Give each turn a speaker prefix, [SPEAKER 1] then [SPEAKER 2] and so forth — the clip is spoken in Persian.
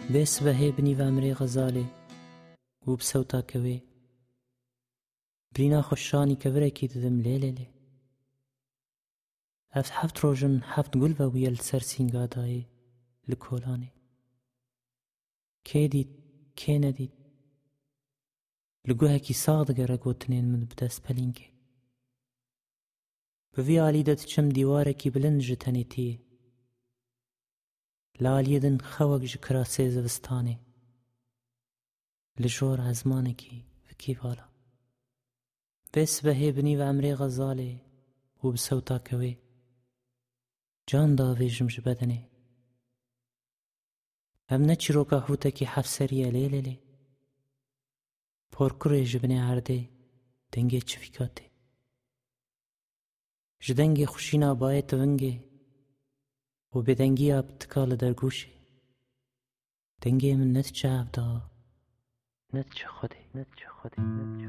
[SPEAKER 1] بس بهی بنی و امری غزاله و بسوتا کوی برینا خوشانی کبره کی ددم لیلی افت هفت روزن هفت گل و ویل سر سینگادای لکولانه کی دید کی ندید لگوه کی ساغ دگره گوتنین من بدست پلینگه بوی آلی دت چم دیواره کی بلند جتنی تیه لالیدن خوک جکرا سیز وستانه لجور عزمانه کی وکی بالا بس بهی بنی و امری غزاله و بسوتا کوی جان داویجم جبدنه هم نچی روکا هوتا کی حف سریه لیلی پرکره جبنه عرده دنگه چفیکاته جدنگه خوشینا باید تونگه و بدنگی آب تکال در گوشه دنگه من نتچه عبدا نتچه خوده